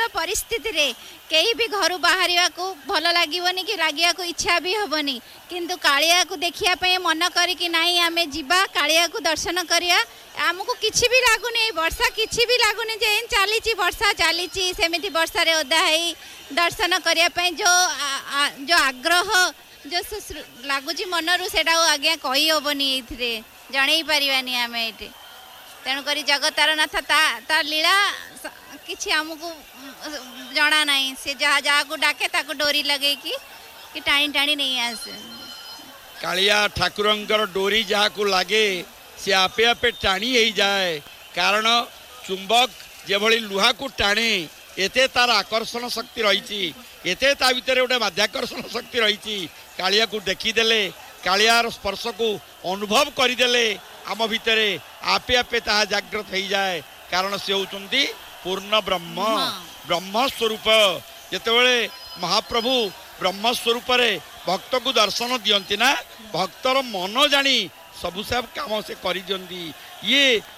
परिस्थिति रे कहीं भी घर बाहर को भल लगे कि लगे को इच्छा भी हेनी किंतु कालिया को देखिया मन करी नाई आमे जीवा कालिया को दर्शन करिया आमको किछि भी लगुनि वर्षा किछि भी लगुनि जे चली वर्षा चली सेमिति वर्षा रे ओदा है दर्शन करने जो आग्रह जो लगुच मनरू से आज्ञा कही हेनी ये जन पारानी आम ये तेणुक जगतार नाथ ता लीला किछि आमको जना ना से जहाँ जहाँ को डाके ताको डोरी लगे कि टाणी टाणी नहीं आसे कालिया ठाकुरंकर डोरी जहाँ को लगे सी आपे आपे टाणी हो जाए कारण चुंबक जेभली लुहा को टाणे एते तार आकर्षण शक्ति रही एते ता भितर गोटे माध्याकर्षण शक्ति रही कालिया को देखीदेले कालियार स्पर्श को अनुभव करदेले आम भितर आपे आपे ताहा जागृत हो जाए कारण से होउचंती पूर्ण ब्रह्म ब्रह्मस्वरूप जेतेबेले महाप्रभु ब्रह्मस्वरूप भक्त को दर्शन दियंती ना भक्तर मन जानी सबु सब काम से कर दियंती ये